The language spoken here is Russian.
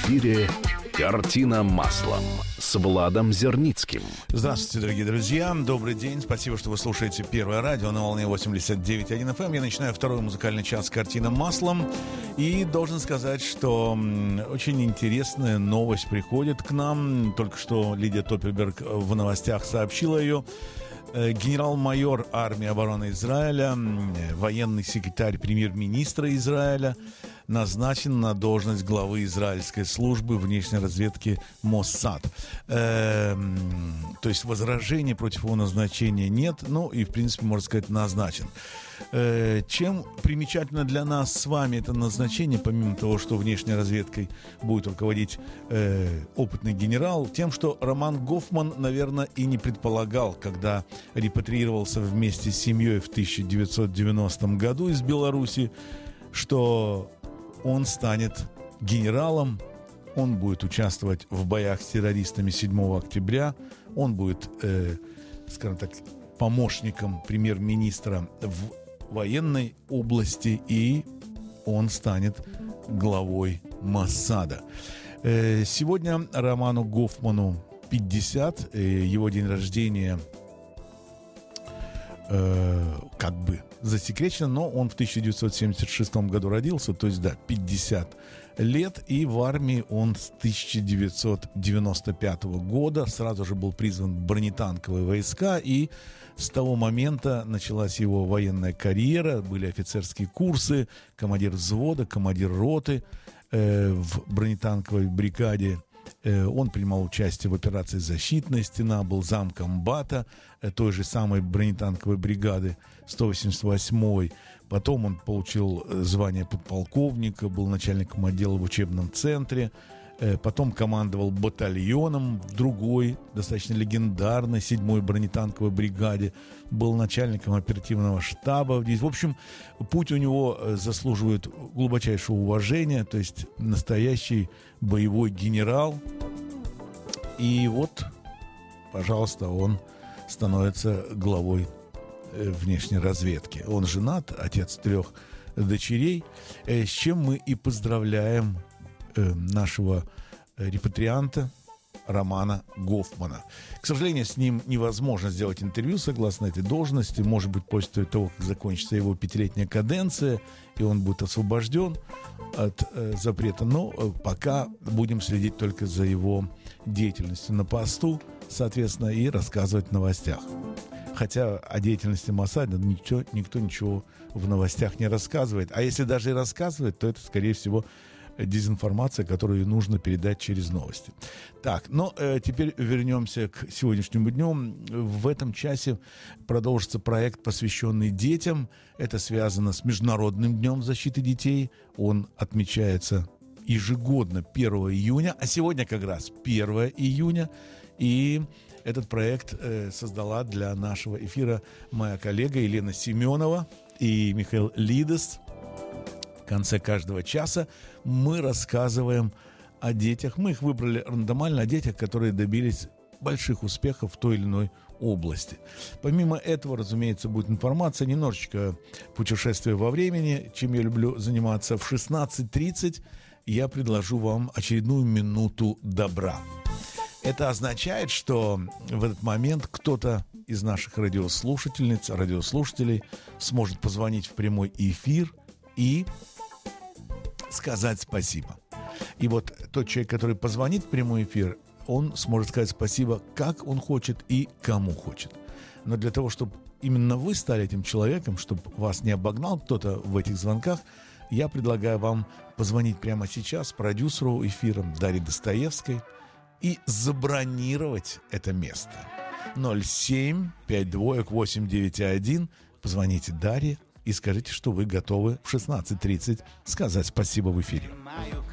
эфире «Картина маслом» с Владом Зерницким. Здравствуйте, дорогие друзья. Добрый день. Спасибо, что вы слушаете Первое радио на волне 89.1 FM. Я начинаю второй музыкальный час «Картина маслом». И должен сказать, что очень интересная новость приходит к нам. Только что Лидия Топельберг в новостях сообщила ее. Генерал-майор армии обороны Израиля, военный секретарь премьер-министра Израиля назначен на должность главы израильской службы внешней разведки Моссад. То есть возражений против его назначения нет, ну и в принципе, можно сказать, назначен. Чем примечательно для нас с вами это назначение, помимо того, что внешней разведкой будет руководить опытный генерал, тем, что Роман Гофман, наверное, и не предполагал, когда репатриировался вместе с семьей в 1990 году из Беларуси, что он станет генералом, он будет участвовать в боях с террористами 7 октября, он будет, скажем так, помощником премьер-министра в военной области, и он станет главой Моссада. Сегодня Роману Гофману 50, его день рождения как бы засекречено, но он в 1976 году родился, то есть, да, 50 лет, и в армии он с 1995 года сразу же был призван в бронетанковые войска, и с того момента началась его военная карьера, были офицерские курсы, командир взвода, командир роты в бронетанковой бригаде. Он принимал участие в операции «Защитная стена», был замкомбата той же самой бронетанковой бригады 188-й. Потом он получил звание подполковника, был начальником отдела в учебном центре. Потом командовал батальоном в другой, достаточно легендарной 7-й бронетанковой бригаде. Был начальником оперативного штаба. В общем, путь у него заслуживает глубочайшего уважения. То есть настоящий боевой генерал. И вот, пожалуйста, он становится главой внешней разведки. Он женат, отец 3 дочерей, с чем мы и поздравляем нашего репатрианта Романа Гофмана. К сожалению, с ним невозможно сделать интервью согласно этой должности. Может быть, после того, как закончится его 5-летняя каденция, и он будет освобожден от запрета. Но пока будем следить только за его деятельностью на посту, соответственно, и рассказывать в новостях. Хотя о деятельности Моссада никто ничего в новостях не рассказывает. А если даже и рассказывает, то это, скорее всего, дезинформация, которую нужно передать через новости. Так, но теперь вернемся к сегодняшнему дню. В этом часе продолжится проект, посвященный детям. Это связано с Международным днем защиты детей. Он отмечается ежегодно 1 июня, а сегодня как раз 1 июня. И этот проект создала для нашего эфира моя коллега Елена Семенова и Михаил Лидес. В конце каждого часа мы рассказываем о детях. Мы их выбрали рандомально, о детях, которые добились больших успехов в той или иной области. Помимо этого, разумеется, будет информация, немножечко путешествия во времени, чем я люблю заниматься. В 16:30 я предложу вам очередную минуту добра. Это означает, что в этот момент кто-то из наших радиослушательниц, радиослушателей сможет позвонить в прямой эфир и сказать спасибо. И вот тот человек, который позвонит в прямой эфир, он сможет сказать спасибо, как он хочет и кому хочет. Но для того, чтобы именно вы стали этим человеком, чтобы вас не обогнал кто-то в этих звонках, я предлагаю вам позвонить прямо сейчас продюсеру эфира Дарье Достоевской и забронировать это место. 07-52-891. Позвоните Дарье и скажите, что вы готовы в 16:30 сказать спасибо в эфире.